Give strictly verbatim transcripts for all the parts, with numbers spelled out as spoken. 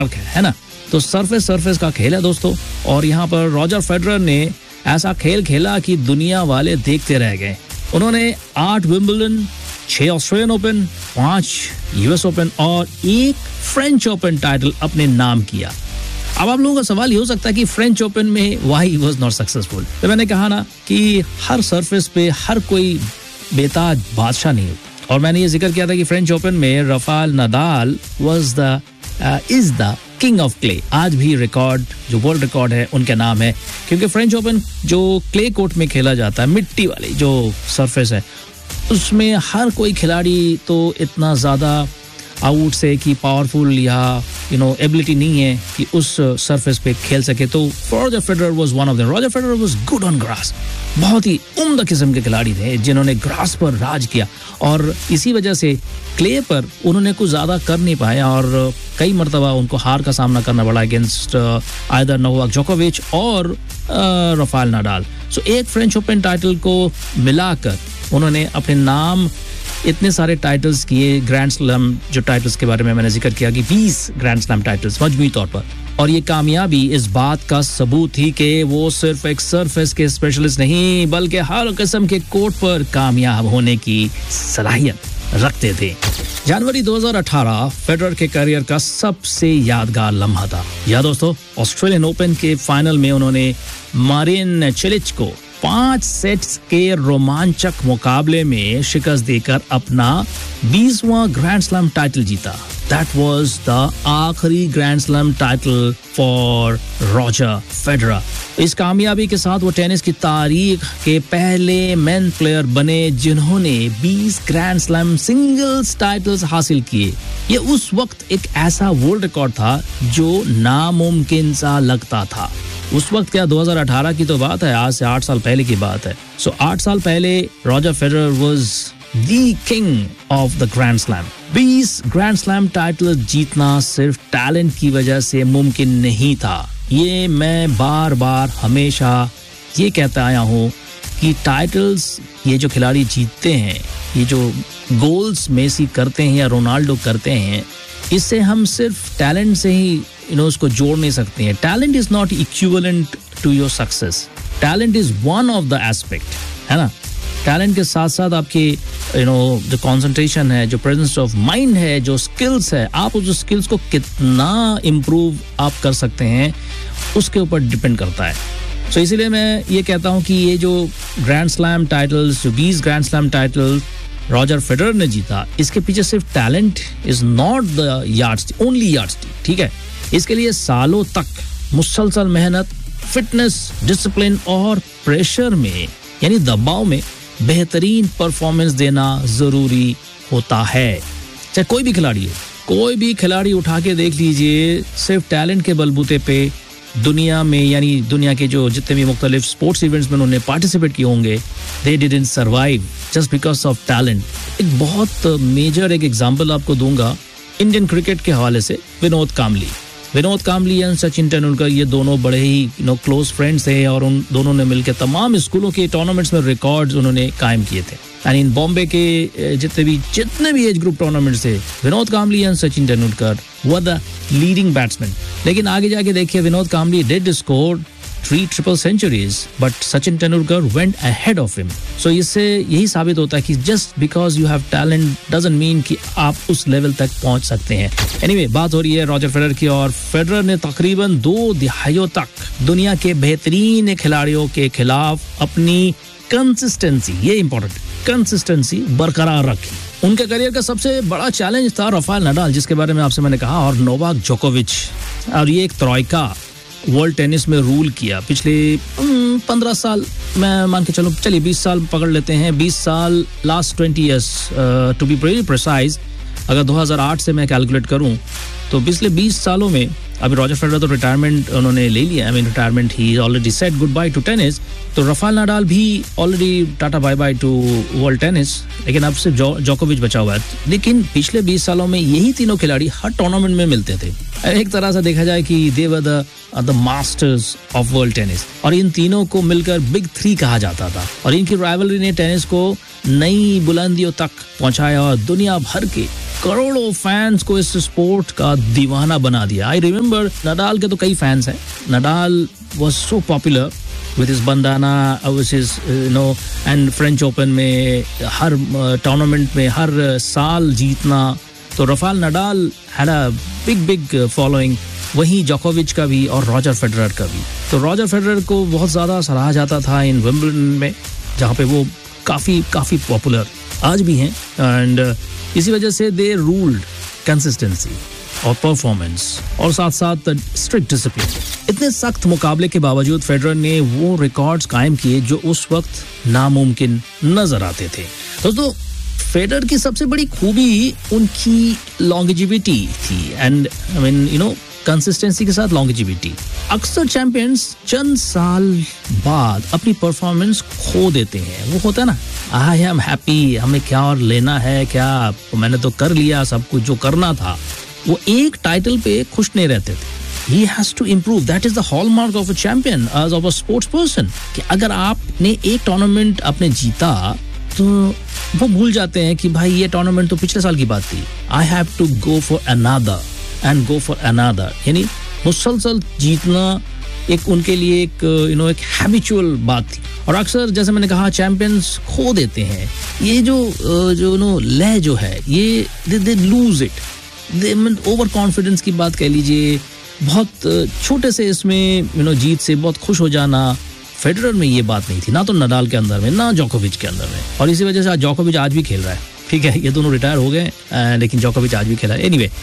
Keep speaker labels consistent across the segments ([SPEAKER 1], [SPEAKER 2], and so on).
[SPEAKER 1] है ना। तो सरफेस सरफेस का खेल है दोस्तों, और यहाँ पर रॉजर फेडरर ने ऐसा खेल खेला कि दुनिया वाले देखते रह गए। उन्होंने आठ विंबलडन, छह ऑस्ट्रेलियन ओपन, पांच यूएस ओपन और एक फ्रेंच ओपन टाइटल अपने नाम किया। अब आप लोगों का सवाल ये हो सकता है कि फ्रेंच ओपन में why he was not successful. तो मैंने कहा ना कि हर सरफेस पे हर कोई बेताज बादशाह नहीं होता, और मैंने ये जिक्र किया था कि फ्रेंच ओपन में Rafael Nadal was the is the king of clay. आज भी रिकॉर्ड जो वर्ल्ड रिकॉर्ड है उनके नाम है, क्योंकि फ्रेंच ओपन जो क्ले कोर्ट में खेला जाता है, मिट्टी वाली जो सरफेस है, उसमें हर कोई खिलाड़ी तो इतना ज़्यादा आउट से कि पावरफुल या यू नो एबिलिटी नहीं है कि उस सरफेस पे खेल सके। तो Roger Federer was one of them. Roger Federer was good on grass, बहुत ही उम्दा किस्म के खिलाड़ी थे जिन्होंने ग्रास पर राज किया, और इसी वजह से क्ले पर उन्होंने कुछ ज़्यादा कर नहीं पाया और कई मरतबा उनको हार का सामना करना पड़ा अगेंस्ट आइदर नोवाक जोकोविच और राफेल नडाल। सो एक फ्रेंच ओपन टाइटल को मिलाकर उन्होंने अपने नाम इतने सारे टाइटल्स किए। ग्रैंड स्लैम जो टाइटल्स के बारे में मैंने जिक्र किया कि बीस ग्रैंड स्लैम टाइटल्स मजमूई तौर पर, और ये कामयाबी इस बात का सबूत थी कि वो सिर्फ एक सरफेस के स्पेशलिस्ट नहीं बल्कि हर किस्म के कोर्ट पर कामयाब होने की सलाहियत रखते थे। जनवरी दो हज़ार अठारह फेडरर के करियर का सबसे यादगार लम्हा था। या दोस्तों, ऑस्ट्रेलियन ओपन के फाइनल में उन्होंने मारिन चिलिच को पांच सेट्स के रोमांचक मुकाबले में शिकस्त देकर अपना बीसवां ग्रैंड स्लैम टाइटल जीता। दैट वाज द आखिरी grand slam title for Roger Federer. इस कामयाबी के साथ वो टेनिस की तारीख के पहले मेन प्लेयर बने जिन्होंने बीस ग्रैंड स्लैम सिंगल्स टाइटल्स हासिल किए। ये उस वक्त एक ऐसा वर्ल्ड रिकॉर्ड था जो नामुमकिन सा लगता था। उस वक्त क्या, दो हज़ार अठारह की तो बात है, आज से आठ साल पहले की बात है। सो so, आठ साल पहले Roger Federer was the king of the grand slam. बीस ग्रैंड स्लैम टाइटल जीतना सिर्फ टैलेंट की वजह से मुमकिन नहीं था। ये मैं बार बार हमेशा ये कहता आया हूँ कि टाइटल्स ये जो खिलाड़ी जीतते हैं, ये जो गोल्स मेसी करते हैं या रोनाल्डो करते हैं, इससे हम सिर्फ टैलेंट से ही यू नो उसको जोड़ नहीं सकते हैं। Talent is not equivalent to your success. Talent is one of the aspect, है ना। टैलेंट के साथ साथ आपकी यू नो जो कंसंट्रेशन है, जो प्रेजेंस ऑफ माइंड है, जो स्किल्स है, आप उस स्किल्स को कितना इम्प्रूव आप कर सकते हैं उसके ऊपर डिपेंड करता है। सो so, इसीलिए मैं ये कहता हूँ कि ये जो ग्रैंड स्लैम टाइटल्स, जो बीस grand slam title Roger Federer ने जीता, इसके पीछे सिर्फ talent is not the yardstick, only yardstick, ठीक है। इसके लिए सालों तक मुसलसल मेहनत, फिटनेस, डिसिप्लिन और प्रेशर में यानी दबाव में बेहतरीन परफॉर्मेंस देना जरूरी होता है। चाहे कोई भी खिलाड़ी हो, कोई भी खिलाड़ी उठा के देख लीजिए, सिर्फ टैलेंट के बलबूते पे दुनिया में यानी दुनिया के जो जितने भी मुख्तलिफ स्पोर्ट्स इवेंट्स में उन्होंने पार्टिसिपेट किए होंगे, they didn't survive just because of talent. एक बहुत मेजर एक एग्जांपल आपको दूंगा इंडियन क्रिकेट के हवाले से, विनोद कामली। विनोद कामली एंड सचिन तेंदुलकर ये दोनों बड़े ही यू नो क्लोज फ्रेंड्स थे, और उन दोनों ने मिलकर तमाम स्कूलों के टूर्नामेंट्स में रिकॉर्ड्स उन्होंने कायम किए थे। एंड इन बॉम्बे के जितने भी जितने भी एज ग्रुप टूर्नामेंट्स थे, विनोद कामली and Sachin Tendulkar were the leading batsman. लेकिन आगे जाके देखिए, विनोद कामली did score three triple centuries but Sachin Tendulkar went ahead of him. सो इससे यही साबित होता है कि just because you have talent doesn't mean कि आप उस लेवल तक पहुंच सकते हैं। एनीवे, बात हो रही है रॉजर फेडरर की, और फेडरर ने तकरीबन दो दिहाइयों तक दुनिया के बेहतरीन खिलाड़ियों के खिलाफ अपनी कंसिस्टेंसी, ये इंपॉर्टेंट, कंसिस्टेंसी बरकरार रखी। उनके करियर का सबसे बड़ा चैलेंज था राफेल नडाल, जिसके बारे में आपसे मैंने कहा, और नोवाक जोकोविच। और ये एक ट्रॉइका वर्ल्ड टेनिस में रूल किया पिछले पंद्रह साल, मैं मान के चलो, चलिए बीस साल पकड़ लेते हैं, बीस साल, last twenty years to be very precise. अगर दो हज़ार आठ से मैं कैलकुलेट करूं तो पिछले बीस सालों में, अभी रॉजर फेडरर तो रिटायरमेंट उन्होंने ले लिया, I mean retirement, he already said good by two tennis. तो राफेल नडाल भी already tata bye by two world tennis, लेकिन अब सिर्फ जो, जोकोविच बचा हुआ है। लेकिन पिछले बीस सालों में यही तीनों खिलाड़ी हर टूर्नामेंट में मिलते थे। एक तरह से देखा जाए कि दे were the the masters of world tennis, और इन तीनों को मिलकर बिग थ्री कहा जाता था, और इनकी राइवलरी ने टेनिस को नई बुलंदियों तक पहुंचाया और दुनिया भर के करोड़ों फैंस को इस स्पोर्ट का दीवाना बना दिया. आई रिमेम्बर नडाल के तो कई फैंस हैं. Nadal was so popular with his bandana, which is uh, you know, and French Open में हर टूर्नामेंट में हर साल जीतना. तो Rafael Nadal had a big big following. वहीं जोकोविच का भी और रॉजर फेडरर का भी. तो रॉजर फेडरर को बहुत ज़्यादा सराहा जाता था इन विंबलडन में, जहाँ पे वो काफ़ी काफ़ी पॉपुलर आज भी हैं, एंड इसी वजह से दे रूल्ड कंसिस्टेंसी और परफॉर्मेंस और साथ साथ स्ट्रिक्ट डिसिप्लिन. इतने सख्त मुकाबले के बावजूद फेडरर ने वो रिकॉर्ड्स कायम किए जो उस वक्त नामुमकिन नजर आते थे. दोस्तों, फेडरर की सबसे बड़ी खूबी उनकी लॉन्गेजिविटी थी, and I mean you know consistency के साथ लॉन्गेजिविटी. अक्सर चैंपियंस चंद साल बाद अपनी परफॉर्मेंस खो देते हैं. वो होता है ना, आई एम हैप्पी, हमें क्या और लेना है, क्या मैंने तो कर लिया सब कुछ जो करना था. वो एक टाइटल पे खुश नहीं रहते थे. He has to improve. That is the hallmark of a champion, as of a sports person. कि अगर आपने एक टूर्नामेंट आपने जीता तो वो भूल जाते हैं कि भाई ये टूर्नामेंट तो पिछले साल की बात थी. I have to go for another and go for another. यानी मुसलसल जीतना एक उनके लिए एक यू नो एक हैबिचुअल बात थी. और अक्सर जैसे मैंने कहा चैंपियंस खो देते हैं. ये जो जो नो लय जो है ये they lose it. Over confidence की बात कह लीजिए, बहुत छोटे से इसमें यू नो जीत से बहुत खुश हो जाना. फेडरर में ये बात नहीं थी, ना तो नडाल के अंदर में, ना जोकोविच के अंदर में, और इसी वजह से जोकोविच आज भी खेल रहा है. ठीक है, ये दोनों रिटायर हो गए, लेकिन जोकोविच आज भी खेला है. एनीवे,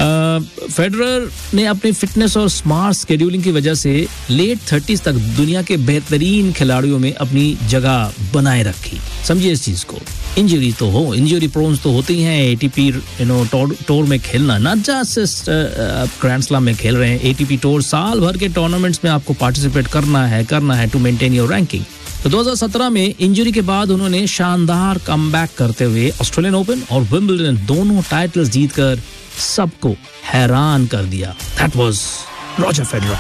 [SPEAKER 1] फेडरर ने अपनी फिटनेस और स्मार्ट शेड्यूलिंग की वजह से लेट थर्टीज तक दुनिया के बेहतरीन खिलाड़ियों में अपनी जगह बनाए रखी. समझिए इस चीज को. इंजरी तो हो, इंजरी प्रोन्स तो होती हैं. एटीपी यू नो टूर में खेलना, ना जस्ट ग्रैंड स्लैम में खेल रहे हैं, एटीपी टूर साल भर के टूर्नामेंट्स में आपको पार्टिसिपेट करना है करना है टू मेंटेन योर रैंकिंग. तो दो हज़ार सत्रह में इंजरी के बाद उन्होंने शानदार कमबैक करते हुए ऑस्ट्रेलियन ओपन और विंबलडन दोनों टाइटल्स जीतकर सबको हैरान कर दिया. That was Roger Federer.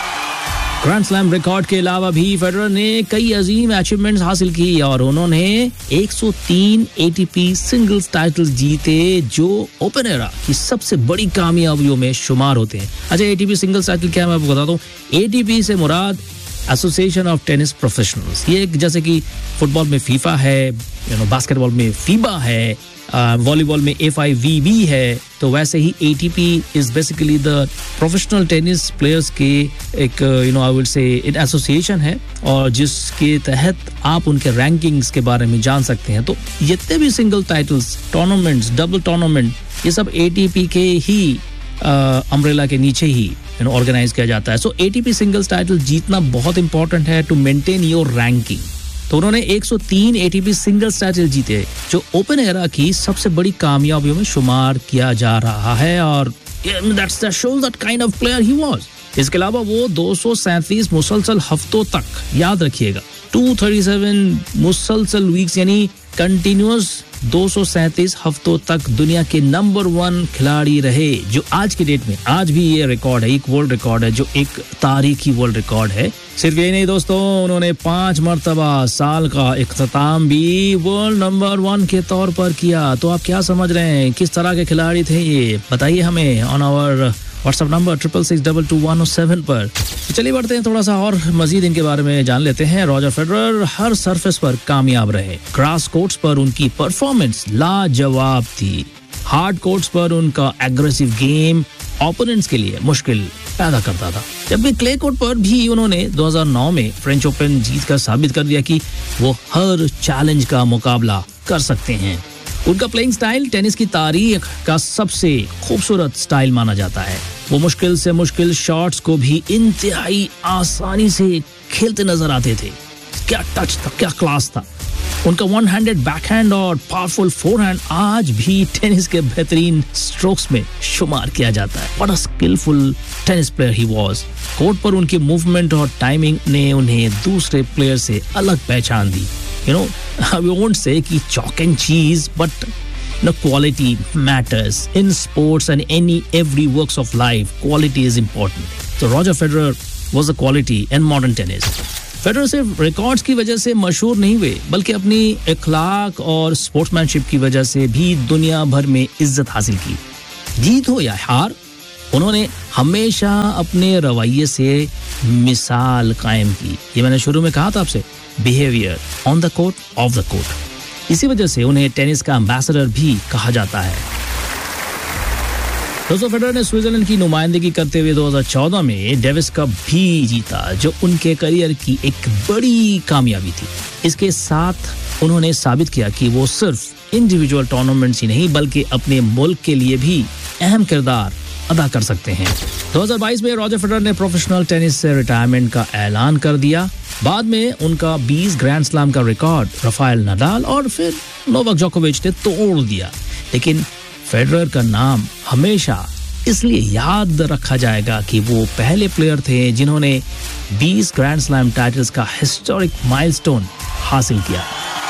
[SPEAKER 1] Grand slam record के अलावा भी फेडरर ने कई अजीम अचीवमेंट्स हासिल की और उन्होंने एक सौ तीन एटीपी सिंगल्स टाइटल्स जीते, जो ओपन एरा की सबसे बड़ी कामयाबियों में शुमार होते हैं. अच्छा, एटीपी सिंगल्स टाइटल क्या है मैं आपको बताता हूँ. एटीपी से मुराद एसोसिएशन ऑफ टेनिस प्रोफेशनल्स. ये जैसे कि फुटबॉल में फीफा है, यू नो बास्केटबॉल में फीबा है, वॉलीबॉल में एफ आई वी बी है, तो वैसे ही ATP is basically the professional tennis players के एक you know I would say एक एसोसिएशन है, और जिसके तहत आप उनके रैंकिंग्स के बारे में जान सकते हैं. तो जितने भी single titles, tournaments, double tournament, ये सब एटीपी के ही अम्ब्रेला के नीचे ही यू नो ऑर्गेनाइज किया जाता है. सो एटीपी सिंगल्स टाइटल जीतना बहुत इंपॉर्टेंट है टू मेंटेन योर रैंकिंग. तो उन्होंने एक सौ तीन एटीपी सिंगल्स टाइटल जीते, जो ओपन एरा की सबसे बड़ी कामयाबियों में शुमार किया जा रहा है, और that's that shows that kind of player he was. इसके अलावा वो दो सौ सैंतीस मुसलसल हफ्तों तक, याद रखिएगा, दो सौ सैंतीस मुसलसल वीक्स यानी कंटिन्यूअस दो सौ सैंतीस हफ्तों तक दुनिया के नंबर वन खिलाड़ी रहे, जो आज की डेट में आज भी ये रिकॉर्ड है, एक वर्ल्ड रिकॉर्ड है, जो एक तारीखी वर्ल्ड रिकॉर्ड है. सिर्फ यही नहीं दोस्तों, उन्होंने पांच मर्तबा साल का इख्तिताम भी वर्ल्ड नंबर वन के तौर पर किया. तो आप क्या समझ रहे हैं, किस तरह के खिलाड़ी थे ये, बताइए हमें on our WhatsApp number triple six double two one seven पर. तो चलिए बढ़ते हैं, थोड़ा सा और मजीद इनके बारे में जान लेते हैं. रॉजर फेडरर हर सरफेस पर कामयाब रहे. ग्रास कोर्ट्स पर उनकी परफॉर्मेंस लाजवाब थी. हार्ड कोर्ट्स पर उनका एग्रेसिव गेम ओपोनेंट्स के लिए मुश्किल पैदा करता था. जबकि क्ले कोर्ट पर भी उन्होंने दो हज़ार नौ में फ्रेंच ओपन जीतकर साबित कर दिया कि वो हर चैलेंज का मुकाबला कर सकते हैं. उनका प्लेइंग स्टाइल टेनिस की तारीख का सबसे खूबसूरत स्टाइल माना जाता है. वो मुश्किल से मुश्किल शॉट्स को भी इंतहाई आसानी से खेलते नजर आते थे. क्या टच था, क्या क्लास था. उनका वन हैंडेड बैकहैंड और पावरफुल फोरहैंड आज भी टेनिस के बेहतरीन स्ट्रोक्स में शुमार किया जाता है. What a skilful tennis player he was. Court पर उनकी मूवमेंट और टाइमिंग ने उन्हें दूसरे प्लेयर से अलग पहचान दी. You know, we won't say कि chalk and cheese, but you know, quality matters in sports and any every works of life. Quality is important. तो Roger Federer was a quality in modern tennis. Federer सिर्फ records की वजह से मशहूर नहीं हुए, बल्कि अपनी इखलाक और स्पोर्ट्समैनशिप की वजह से भी दुनिया भर में इज्जत हासिल की। जीत हो या हार, उन्होंने हमेशा अपने रवैये से मिसाल कायम की। ये मैंने शुरू में कहा था आपसे, behaviour on the court, of the court. इसी वजह से उन्हें टेनिस का एम्बेसडर भी कहा जाता है। दोस्तों, फेडरर ने स्विट्जरलैंड की नुमाइंदगी करते हुए दो हज़ार चौदह में डेविस कप भी जीता, जो उनके करियर की एक बड़ी कामयाबी थी। इसके साथ उन्होंने साबित किया कि वो सिर्फ इंडिविजुअल टूर्नामेंट्स ही नहीं, बल्कि अपने मुल्क के लिए भी अहम किरदार अदा कर सकते हैं। दो हज़ार बाईस में रॉजर फेडरर ने प्रोफेशनल टेनिस से रिटायरमेंट का ऐलान कर दिया। बाद में उनका बीस ग्रैंड स्लैम का रिकॉर्ड राफेल नडाल और फिर नोवाक जोकोविच ने तोड़ दिया। लेकिन फेडरर का नाम हमेशा इसलिए याद रखा जाएगा कि वो पहले प्लेयर थे जिन्होंने बीस ग्रैंड स्लैम टाइटल्स का हिस्टोरिक माइलस्टोन हासिल किया।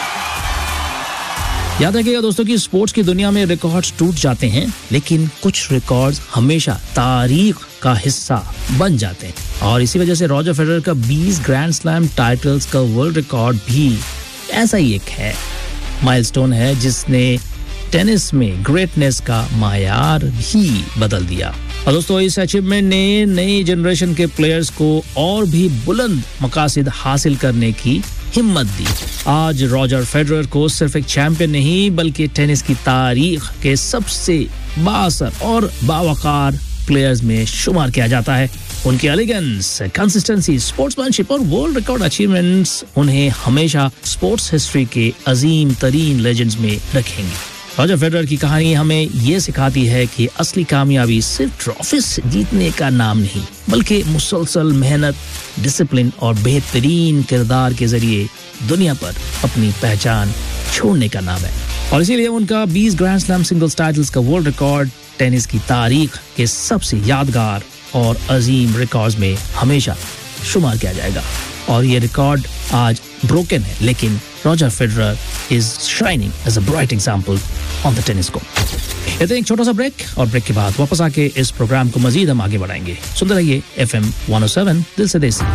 [SPEAKER 1] याद रखिएगा दोस्तों कि स्पोर्ट्स की दुनिया में रिकॉर्ड्स टूट जाते हैं, लेकिन कुछ रिकॉर्ड्स हमेशा तारीख का हिस्सा बन जाते हैं। और इसी वजह से रॉजर फेडरर का बीस ग्रैंड स्लैम टाइटल्स का वर्ल्ड रिकॉर्ड भी ऐसा ही एक है, माइलस्टोन है जिसने टेनिस में ग्रेटनेस का मायार भी बदल दिया। और दोस्तों, इस अचीवमेंट ने नई जनरेशन के प्लेयर्स को और भी बुलंद मकासद हासिल करने की हिम्मत दी। आज रॉजर फेडरर को सिर्फ एक चैंपियन नहीं, बल्कि टेनिस की तारीख के सबसे बाअसर और बावकार प्लेयर्स में शुमार किया जाता है। उनकी एलिगेंस, कंसिस्टेंसी, स्पोर्ट्समैनशिप और वर्ल्ड रिकॉर्ड अचीवमेंट्स उन्हें हमेशा स्पोर्ट्स हिस्ट्री के अजीम तरीन लेजेंड्स में रखेंगे। रॉजर फेडरर की कहानी हमें ये सिखाती है कि असली कामयाबी सिर्फ ट्रॉफीज जीतने का नाम नहीं, बल्कि मुसलसल मेहनत, डिसिप्लिन और बेहतरीन किरदार के जरिए दुनिया पर अपनी पहचान छोड़ने का नाम है। और इसीलिए उनका बीस ग्रैंड स्लैम सिंगल्स टाइटल्स का वर्ल्ड रिकॉर्ड टेनिस की तारीख के सबसे यादगार और अजीम रिकॉर्ड्स में हमेशा शुमार किया जाएगा। और ये रिकॉर्ड आज ब्रोकन है, लेकिन Roger Federer is shining as a bright example on the tennis court. लेते हैं एक छोटा सा ब्रेक, और ब्रेक के बाद वापस आके इस प्रोग्राम को मजीद हम आगे बढ़ाएंगे। सुनते रहिए F M one O seven, दिल से देसी।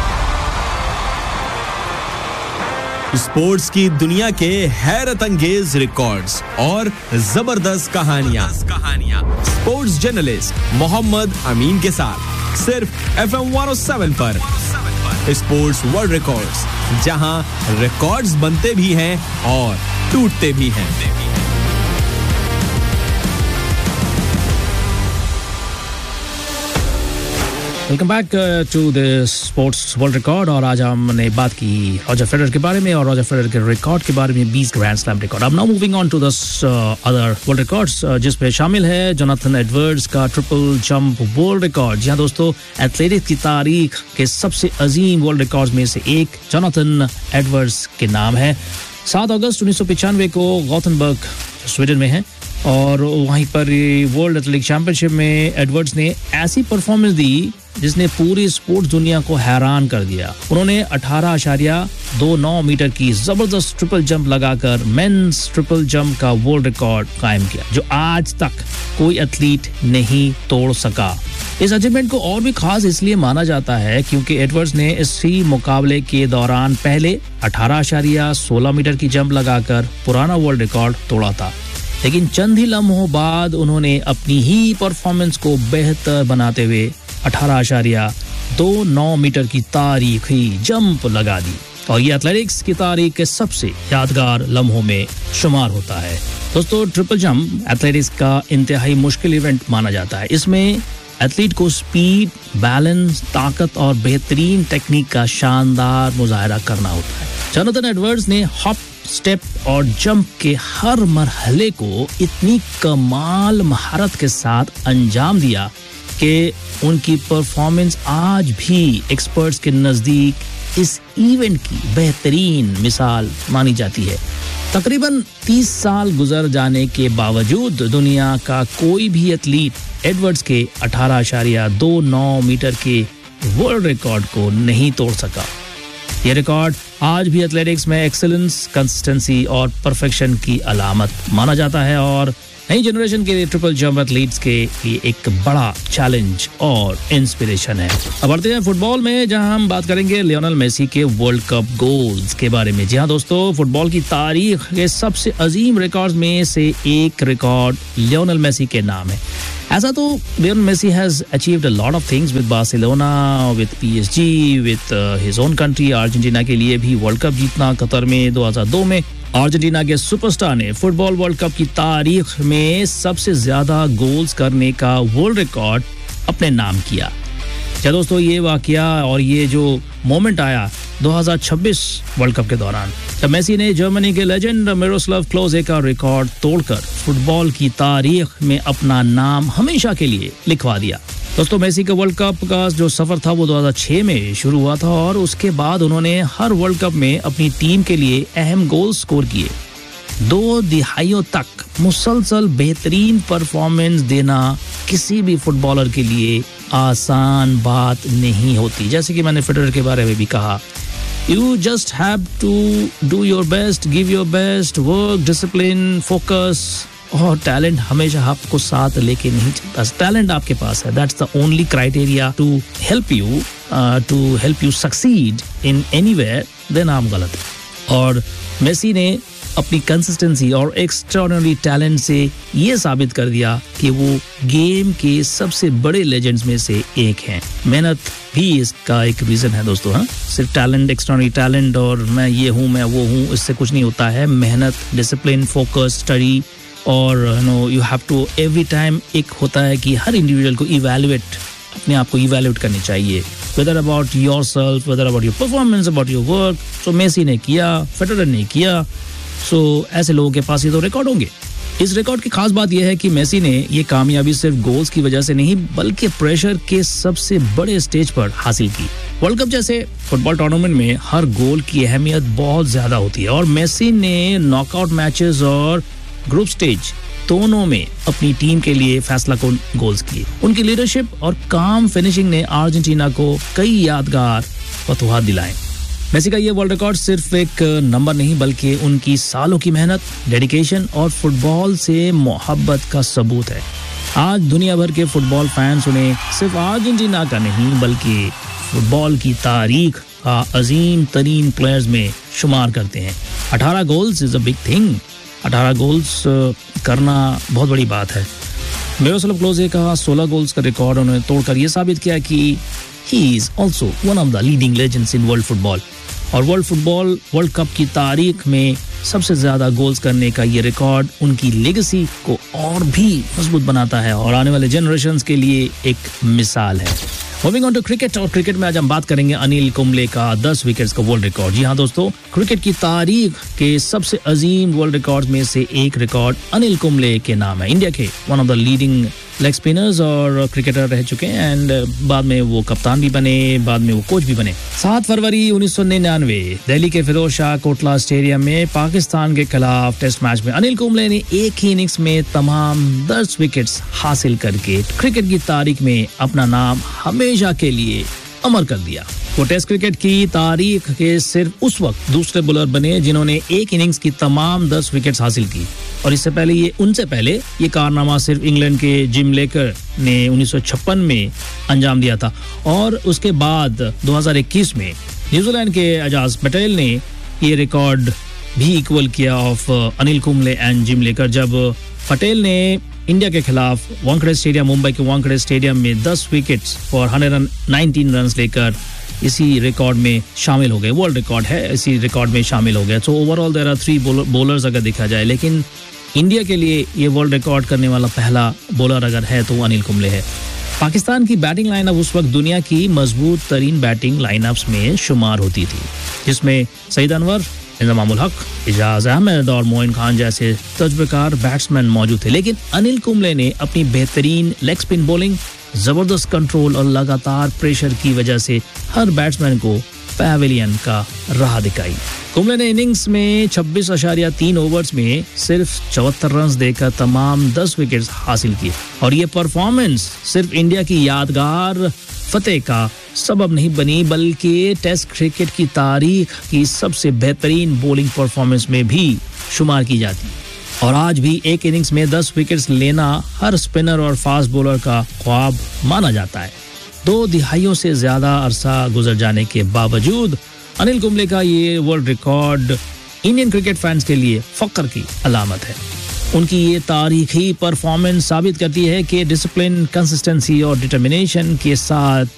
[SPEAKER 2] स्पोर्ट्स की दुनिया के हैरत अंगेज रिकॉर्ड्स और जबरदस्त कहानियां कहानियां स्पोर्ट्स जर्नलिस्ट मोहम्मद अमीन के साथ सिर्फ F M one O seven पर स्पोर्ट्स वर्ल्ड रिकॉर्ड्स, जहां रिकॉर्ड्स बनते भी हैं और टूटते भी हैं।
[SPEAKER 1] Welcome back to the sports world record. और आज हमने बात की रॉजर फेडरर के बारे में और रॉजर फेडरर के रिकॉर्ड के बारे में, बीस ग्रैंड स्लैम रिकॉर्ड। अब now moving on to the other world records, जिसमें शामिल है जोनाथन एडवर्ड्स का ट्रिपल जंप वर्ल्ड रिकॉर्ड। जी हाँ दोस्तों, एथलेटिक्स की तारीख के सबसे अजीम वर्ल्ड रिकॉर्ड्स में से एक जोनाथन एडवर्ड्स के नाम है। सात अगस्त उन्नीस सौ पचानवे को गॉथेनबर्ग स्वीडन में है, और वहीं पर वर्ल्ड एथलेटिक चैंपियनशिप में एडवर्ड्स ने ऐसी परफॉर्मेंस दी जिसने पूरी स्पोर्ट्स दुनिया को हैरान कर दिया। उन्होंने अठारह आशारिया दो नौ मीटर की जबरदस्त ट्रिपल जंप लगाकर मेंस ट्रिपल जंप का वर्ल्ड रिकॉर्ड कायम किया, जो आज तक कोई एथलीट नहीं तोड़ सका। इस अचीवमेंट को और भी खास इसलिए माना जाता है क्योंकि एडवर्ड्स ने इसी मुकाबले के दौरान पहले अठारह आशारिया सोलह मीटर की जंप लगाकर पुराना वर्ल्ड रिकॉर्ड तोड़ा था, लेकिन चंद ही लम्हों बाद उन्होंने अपनी ही परफॉर्मेंस को बेहतर बनाते हुए अठारह आशारिया दो नौ मीटर की तारीखी जंप लगा दी, और ये एथलेटिक्स की तारीख के सबसे यादगार लम्हों में शुमार होता है। दोस्तों, ट्रिपल जंप एथलेटिक्स का इंतहाई मुश्किल इवेंट माना जाता है। इसमें एथलीट को स्पीड, बैलेंस, ताकत और बेहतरीन टेक्निक का शानदार मुजाहरा करना होता है। जोनाथन एडवर्ड्स ने हॉप, स्टेप और जंप के हर मरहले को इतनी कमाल महारत के साथ अंजाम दिया कि उनकी परफॉर्मेंस आज भी एक्सपर्ट्स के नजदीक इस इवेंट की बेहतरीन मिसाल मानी जाती है। तकरीबन तीस साल गुजर जाने के बावजूद दुनिया का कोई भी एथलीट एडवर्ड्स के अठारह आशारिया दो नौ मीटर के वर्ल्ड रिकॉर्ड को नहीं तोड़ सका। यह रिकॉर्ड आज भी एथलेटिक्स में एक्सीलेंस, कंसिस्टेंसी और परफेक्शन की अलामत माना जाता है, और नई जनरेशन के लिए ट्रिपल जंप एथलीट्स के लिए एक बड़ा चैलेंज और इंस्पिरेशन है। अब बढ़ते हैं फुटबॉल में, जहां हम बात करेंगे लियोनेल मेसी के वर्ल्ड कप गोल्स के बारे में। जी हाँ दोस्तों, फुटबॉल की तारीख के सबसे अजीम रिकॉर्ड्स में से एक रिकॉर्ड लियोनेल मेसी के नाम है। ऐसा तो Lionel Messi has achieved a lot of things with Barcelona, with PSG, with his own country Argentina के लिए भी वर्ल्ड कप जीतना कतर में दो हज़ार दो में। अर्जेंटीना के सुपरस्टार ने फुटबॉल वर्ल्ड कप की तारीख में सबसे ज्यादा गोल्स करने का वर्ल्ड रिकॉर्ड अपने नाम किया। क्या दोस्तों, ये वाकया और ये जो मोमेंट आया दो हज़ार छब्बीस वर्ल्ड कप के दौरान, जब मेसी ने जर्मनी के लेजेंड मिरोस्लाव क्लोजे का रिकॉर्ड तोड़कर फुटबॉल की तारीख में अपना नाम हमेशा के लिए लिखवा दिया। दोस्तों, मेसी का वर्ल्ड कप का जो सफर था वो दो हज़ार छह में शुरू हुआ था और उसके बाद उन्होंने हर वर्ल्ड कप में अपनी टीम के लिए अहम गोल स्कोर किए। दो दिहाइयों तक मुसलसल बेहतरीन परफॉर्मेंस देना किसी भी फुटबॉलर के लिए आसान बात नहीं होती। जैसे कि मैंने फेडरर के बारे में भी कहा, you just have to do your best, give your best, work, discipline, focus. और टैलेंट हमेशा आपको साथ लेके नहीं चलता। टैलेंट आपके पास है, that's the only criteria to help you to help you succeed in anywhere, then आप गलत है। और मेसी ने अपनी कंसिस्टेंसी और एक्स्ट्राऑर्डिनरी टैलेंट से ये साबित कर दिया कि वो गेम के सबसे बड़े लेजेंड्स में से एक हैं। मेहनत भी इसका एक रीजन है दोस्तों। हाँ, सिर्फ टैलेंट, एक्स्ट्राऑर्डिनरी टैलेंट और मैं ये हूँ मैं वो हूँ, इससे कुछ नहीं होता है। मेहनत, डिसिप्लिन, फोकस, स्टडी और you know you have to every time, एक होता है कि हर इंडिविजुअल को इवैल्यूएट, अपने आप को इवैल्यूएट करनी चाहिए, weather about yourself, weather about your performance, about your work. So Messi ने किया, फेडरर ने किया, सो so, ऐसे लोगों के पास ये तो रिकॉर्ड होंगे। इस रिकॉर्ड की खास बात यह है कि मेसी ने ये कामयाबी सिर्फ गोल्स की वजह से नहीं बल्कि प्रेशर के सबसे बड़े स्टेज पर हासिल की। वर्ल्ड कप जैसे फुटबॉल टूर्नामेंट में हर गोल की अहमियत बहुत ज्यादा होती है और मेसी ने नॉकआउट मैचेस और ग्रुप स्टेज दोनों में अपनी टीम के लिए फैसला कुन गोल्स किए। उनकी लीडरशिप और काम फिनिशिंग ने अर्जेंटीना को कई यादगार फतवाहत दिलाए। मेसी का ये वर्ल्ड रिकॉर्ड सिर्फ एक नंबर नहीं बल्कि उनकी सालों की मेहनत, डेडिकेशन और फुटबॉल से मोहब्बत का सबूत है। आज दुनिया भर के फुटबॉल फैंस उन्हें सिर्फ अर्जेंटीना का नहीं बल्कि फुटबॉल की तारीख का अजीम तरीन प्लेयर्स में शुमार करते हैं। अठारह goals is a big thing. अठारह गोल्स करना बहुत बड़ी बात है। मिरोस्लाव क्लोजे का सोलह गोल्स का रिकॉर्ड उन्होंने तोड़कर ये साबित किया कि he is also one of the leading legends in world football। और वर्ल्ड फुटबॉल वर्ल्ड कप की तारीख में सबसे ज्यादा गोल्स करने का ये रिकॉर्ड उनकी लेगेसी को और भी मजबूत बनाता है और आने वाले जनरेशंस के लिए एक मिसाल है। मूविंग ऑन टू क्रिकेट, और क्रिकेट में आज हम बात करेंगे अनिल कुंबले का दस विकेट्स का वर्ल्ड रिकॉर्ड। जी हाँ दोस्तों, क्रिकेट की तारीख के सबसे अजीम वर्ल्ड रिकॉर्ड में से एक रिकॉर्ड अनिल कुंबले के नाम है। इंडिया के one of the leading leg spinners और क्रिकेटर रह चुके हैं एंड बाद में वो कप्तान भी बने, बाद में वो कोच भी बने। सात फरवरी उन्नीस सौ निन्यानवे दिल्ली के फिरोज शाह कोटला स्टेडियम में पाकिस्तान के खिलाफ टेस्ट मैच में अनिल कुंबले ने एक ही इनिंग्स में तमाम दस विकेट्स हासिल करके क्रिकेट की तारीख में अपना नाम हमेशा के लिए अमर कर दिया। वो टेस्ट क्रिकेट की तारीख के सिर्फ उस वक्त दूसरे बॉलर बने जिन्होंने एक इनिंग्स की तमाम दस विकेट्स हासिल की और इससे पहले ये उनसे पहले ये कारनामा सिर्फ इंग्लैंड के जिम लेकर ने उन्नीस सौ छप्पन में अंजाम दिया था और उसके बाद दो हज़ार इक्कीस में न्यूजीलैंड के एजाज पटेल ने ये रिकॉर्ड भी इक्वल किया of Anil Kumble and gym लेकर, जब पटेल ने इंडिया के खिलाफ वानखेड़े स्टेडियम, मुंबई के वानखेड़े स्टेडियम में दस विकेट्स फॉर एक सौ उन्नीस रन्स लेकर इसी रिकॉर्ड में शामिल हो गए। वर्ल्ड रिकॉर्ड है, इसी रिकॉर्ड में शामिल हो गए। So overall there are three bowlers अगर देखा जाए, लेकिन इंडिया के लिए ये वर्ल्ड रिकॉर्ड करने वाला पहला बॉलर अगर है तो अनिल कुंबले है। पाकिस्तान की बैटिंग लाइनअप उस वक्त दुनिया की मजबूत तरीन बैटिंग लाइनअप्स में शुमार होती थी, जिसमें सईद अनवर, इंजमामुल हक, इजाज अहमद और मोइन खान जैसे तजुर्बेकार बैट्समैन मौजूद थे। लेकिन अनिल कुंबले ने अपनी बेहतरीन लेग स्पिन बॉलिंग, जबरदस्त कंट्रोल और लगातार प्रेशर की वजह से हर बैट्समैन को पैवेलियन का राह दिखाई। कुंबले ने इनिंग्स में छब्बीस अशारिया तीन ओवर्स में सिर्फ चौहत्तर रन देकर तमाम दस विकेट्स हासिल किए और ये परफॉर्मेंस सिर्फ इंडिया की यादगार फतेह का सबब नहीं बनी बल्कि टेस्ट क्रिकेट की तारीख की सबसे बेहतरीन बॉलिंग परफॉर्मेंस में भी शुमार की जाती है। और आज भी एक इनिंग्स में दस विकेट्स लेना हर स्पिनर और फास्ट बॉलर का ख्वाब माना जाता है। दो दिहाइयों से ज्यादा अरसा गुजर जाने के बावजूद अनिल कुंबले का ये world record Indian cricket fans के लिए फख्र की अलामत है। उनकी ये तारीखी परफॉर्मेंस साबित करती है कि डिसिप्लिन, कंसिस्टेंसी और डिटर्मिनेशन के साथ